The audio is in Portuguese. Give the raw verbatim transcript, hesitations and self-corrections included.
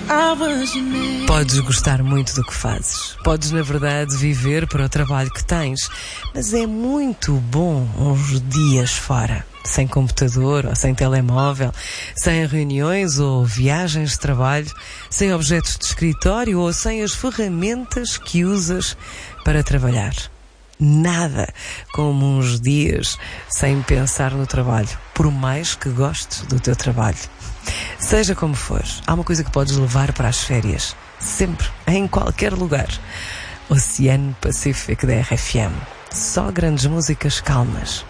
Podes gostar muito do que fazes. Podes, na verdade, viver para o trabalho que tens. Mas é muito bom uns dias fora. Sem computador ou sem telemóvel, sem reuniões ou viagens de trabalho, sem objetos de escritório ou sem as ferramentas que usas para trabalhar. Nada como uns dias sem pensar no trabalho, por mais que gostes do teu trabalho. Seja como for, há uma coisa que podes levar para as férias, sempre, em qualquer lugar. Oceano Pacífico da R F M. Só grandes músicas calmas.